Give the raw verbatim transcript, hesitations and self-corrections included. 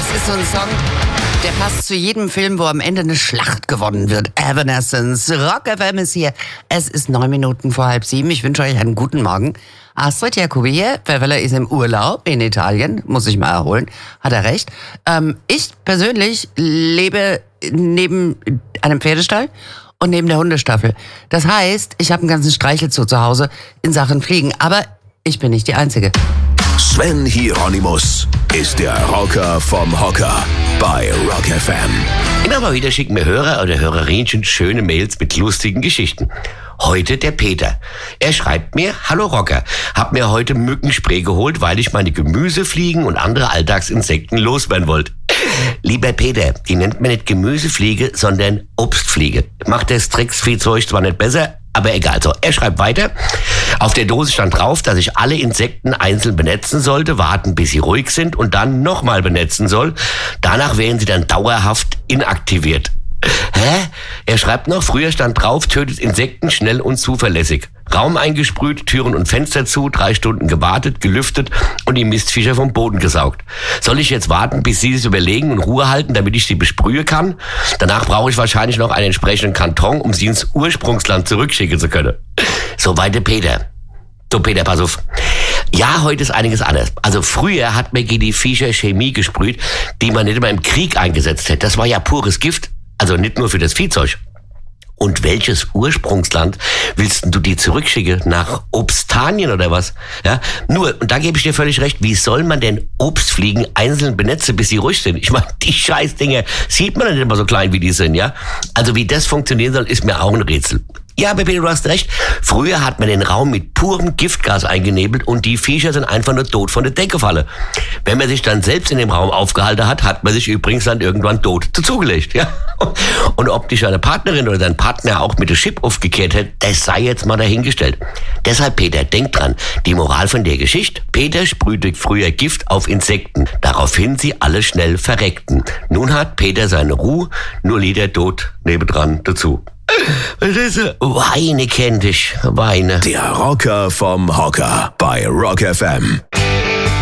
ist so ein Song, der passt zu jedem Film, wo am Ende eine Schlacht gewonnen wird. Evanescence, Rock F M ist hier. Es ist neun Minuten vor halb sieben. Ich wünsche euch einen guten Morgen. Astrid Jacobi hier. Pfefferle ist im Urlaub in Italien. Muss ich mal erholen. Hat er recht. Ähm, ich persönlich lebe neben einem Pferdestall und neben der Hundestaffel. Das heißt, ich habe einen ganzen Streichelzoo zu Hause in Sachen Fliegen. Aber ich bin nicht die Einzige. Sven Hieronymus ist der Rocker vom Hocker bei Rock F M. Immer mal wieder schicken mir Hörer oder Hörerinnen schöne Mails mit lustigen Geschichten. Heute der Peter. Er schreibt mir: Hallo Rocker, hab mir heute Mückenspray geholt, weil ich meine Gemüsefliegen und andere Alltagsinsekten loswerden wollte. Lieber Peter, die nennt man nicht Gemüsefliege, sondern Obstfliege. Macht das Drecksviehzeug zwar nicht besser, aber egal. So, er schreibt weiter. Auf der Dose stand drauf, dass ich alle Insekten einzeln benetzen sollte, warten, bis sie ruhig sind und dann nochmal benetzen soll. Danach wären sie dann dauerhaft inaktiviert. Hä? Er schreibt noch, früher stand drauf, tötet Insekten schnell und zuverlässig. Raum eingesprüht, Türen und Fenster zu, drei Stunden gewartet, gelüftet und die Mistviecher vom Boden gesaugt. Soll ich jetzt warten, bis sie sich überlegen und Ruhe halten, damit ich sie besprühen kann? Danach brauche ich wahrscheinlich noch einen entsprechenden Karton, um sie ins Ursprungsland zurückschicken zu können. So weiter Peter. So Peter, pass auf. Ja, heute ist einiges anders. Also früher hat man gegen die Viecher Chemie gesprüht, die man nicht immer im Krieg eingesetzt hätte. Das war ja pures Gift. Also nicht nur für das Viehzeug. Und welches Ursprungsland willst du die zurückschicken? Nach Obstanien oder was? Ja, nur, und da gebe ich dir völlig recht, wie soll man denn Obstfliegen einzeln benetzen, bis sie ruhig sind? Ich meine, die Scheißdinger sieht man nicht immer so klein, wie die sind, ja? Also wie das funktionieren soll, ist mir auch ein Rätsel. Ja, aber Peter, du hast recht. Früher hat man den Raum mit purem Giftgas eingenebelt und die Viecher sind einfach nur tot von der Decke gefallen. Wenn man sich dann selbst in dem Raum aufgehalten hat, hat man sich übrigens dann irgendwann tot dazugelegt, ja. Und ob dich deine Partnerin oder dein Partner auch mit dem Chip aufgekehrt hätte, das sei jetzt mal dahingestellt. Deshalb, Peter, denk dran, die Moral von der Geschichte: Peter sprühte früher Gift auf Insekten, daraufhin sie alle schnell verreckten. Nun hat Peter seine Ruhe, nur Lieder tot nebendran dazu. Was ist das? Weine kennt dich, Weine. Der Rocker vom Hocker bei Rock F M.